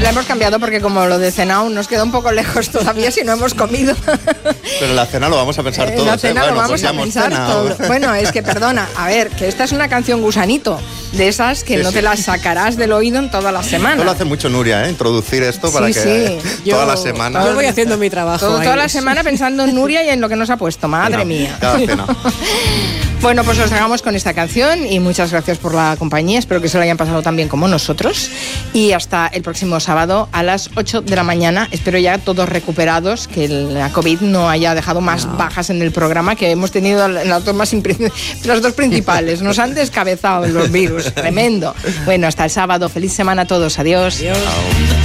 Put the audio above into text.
La hemos cambiado porque como lo de cena aún nos queda un poco lejos todavía si no hemos comido. Pero la cena lo vamos a pensar todos. La cena bueno, lo vamos pues a pensar todo. Bueno, es que perdona, a ver, que esta es una canción gusanito, de esas que no te las sacarás del oído en toda la semana. Esto lo hace mucho Nuria, introducir esto para que toda la semana... Yo voy haciendo mi trabajo. Toda la semana pensando en Nuria y en lo que nos ha puesto, madre mía. Cada cena. Bueno, pues os dejamos con esta canción y muchas gracias por la compañía. Espero que se lo hayan pasado tan bien como nosotros. Y hasta el próximo sábado a las 8 de la mañana. Espero ya todos recuperados, que la COVID no haya dejado más bajas en el programa, que hemos tenido las dos principales. Nos han descabezado los virus. Tremendo. Bueno, hasta el sábado. Feliz semana a todos. Adiós. Adiós. Chao.